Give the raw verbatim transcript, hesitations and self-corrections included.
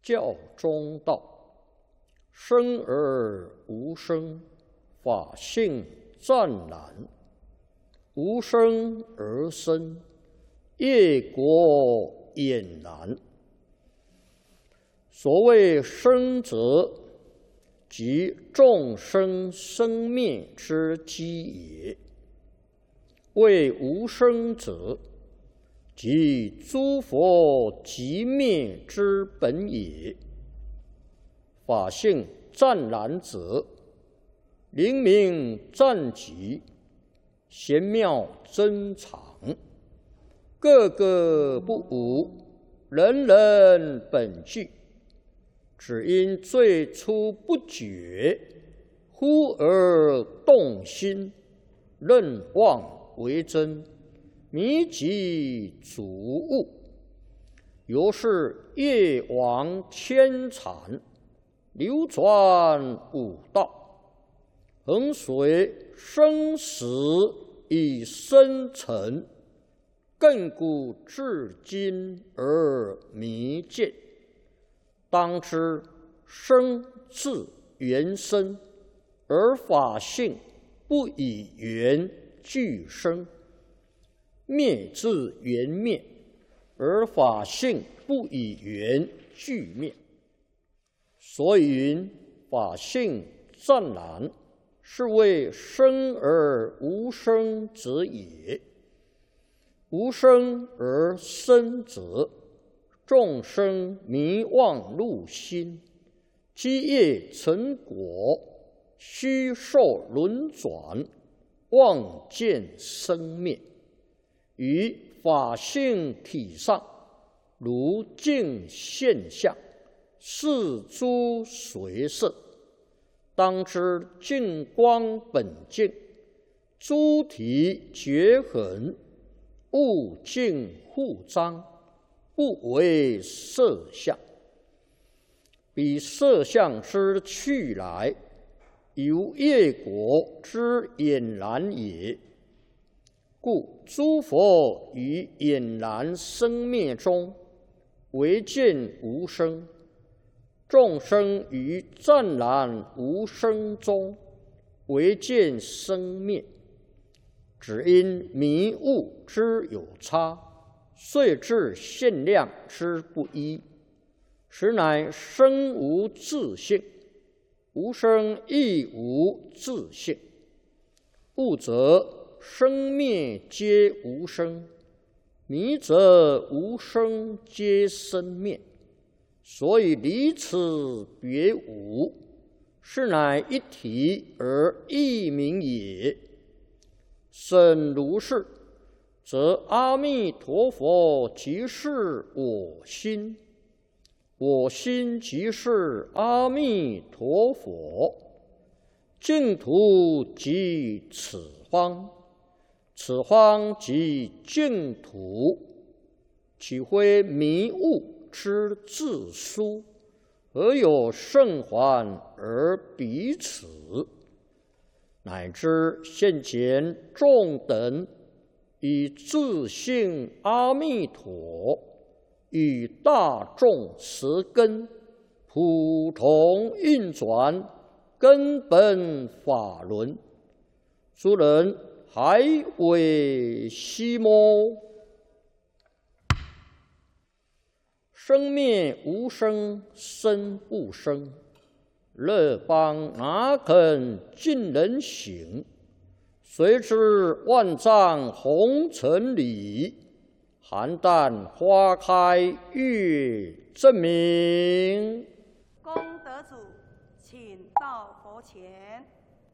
教中道，生而无生，法性湛然；无生而生，业果俨然。所谓生者，即众生生灭之基也；谓无生者，即诸佛寂灭之本也。法性湛然者，灵明湛极，玄妙珍藏，个个不无，人人本具。只因最初不觉，忽而动心，认妄为真，迷即足悟。由是业王牵缠，流转五道，恒随生死以生沉，亘古至今而弥见。当知生自缘生，而法性不以缘俱生；灭自缘灭，而法性不以缘俱灭。所以云法性湛然，是谓生而无生者也。无生而生者，众生迷妄入心，积业成果，虚受轮转，妄见生灭。于法性体上，如镜现象，是诸随色。当知净光本净，诸体绝痕，物净互彰，不为色相。彼色相之去来，由业果之俨然也。故诸佛于俨然生灭中，唯见无生；众生于湛然无生中，唯见生灭。只因迷悟之有差，遂致限量之不一，实乃生无自性，无生亦无自性。悟则生灭皆无生，迷则无生皆生灭。所以离此别无，是乃一体而异名也。甚如是，则阿弥陀佛即是我心，我心即是阿弥陀佛，净土即此方，此方即净土，岂非迷悟之自殊？何有圣还而彼此？乃至现前众等以自性阿弥陀与大众十根普同运转根本法轮，诸人还为希么？生灭无生，生不生，乐邦哪肯尽人行？谁知万丈红尘里，邯郸花开月正明。 功德主，请到佛前。